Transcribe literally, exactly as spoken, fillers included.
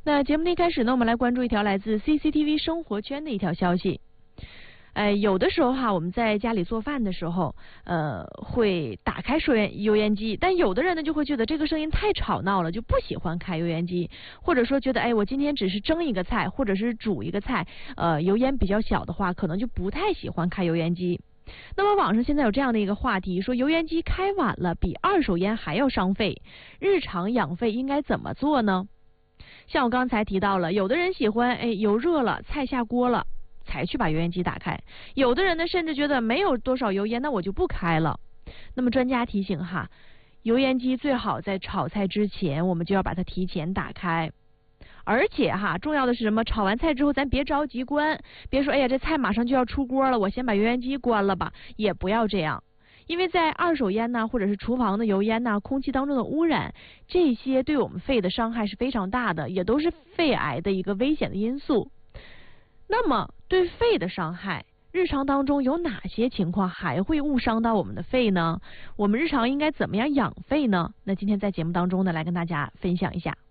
那节目的一开始呢，我们来关注一条来自 C C T V 生活圈的一条消息。呃，有的时候哈，我们在家里做饭的时候，呃，会打开收烟油烟机，但有的人呢就会觉得这个声音太吵闹了，就不喜欢开油烟机，或者说觉得，哎，我今天只是蒸一个菜，或者是煮一个菜，呃，油烟比较小的话，可能就不太喜欢开油烟机。那么网上现在有这样的一个话题，说油烟机开晚了比二手烟还要伤肺，日常养肺应该怎么做呢？像我刚才提到了，有的人喜欢，哎，油热了，菜下锅了，才去把油烟机打开。有的人呢，甚至觉得没有多少油烟，那我就不开了。那么专家提醒哈，油烟机最好在炒菜之前，我们就要把它提前打开。而且哈，重要的是什么？炒完菜之后，咱别着急关，别说哎呀，这菜马上就要出锅了，我先把油烟机关了吧，也不要这样。因为在二手烟呐，或者是厨房的油烟呐，空气当中的污染，这些对我们肺的伤害是非常大的，也都是肺癌的一个危险的因素。那么对肺的伤害，日常当中有哪些情况还会误伤到我们的肺呢？我们日常应该怎么样养肺呢？那今天在节目当中呢，来跟大家分享一下。